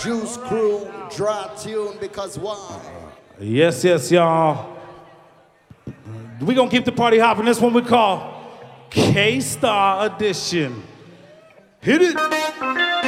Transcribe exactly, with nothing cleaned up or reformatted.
Juice Crew, draw tune because why? Yes, yes, y'all. We gonna keep the party hopping. This one we call K-Star Edition. Hit it.